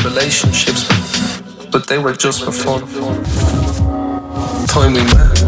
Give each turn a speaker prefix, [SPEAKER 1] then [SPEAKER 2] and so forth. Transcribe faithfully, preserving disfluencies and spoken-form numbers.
[SPEAKER 1] relationships, but they were just for fun. Time we met,